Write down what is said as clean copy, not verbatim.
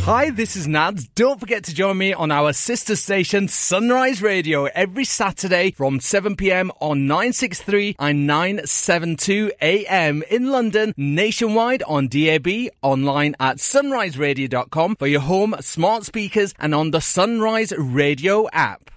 Hi, this is Nads. Don't forget to join me on our sister station Sunrise Radio every Saturday from 7 p.m. on 963 and 972 a.m. in London, nationwide on DAB, online at sunriseradio.com for your home smart speakers and on the Sunrise Radio app.